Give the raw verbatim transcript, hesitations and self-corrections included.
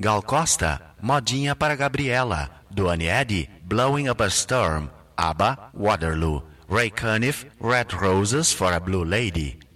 Gal Costa, Modinha para Gabriela. Duane Eddy, Blowing Up a Storm. ABBA, Waterloo. Ray Conniff, Red Roses for a Blue Lady.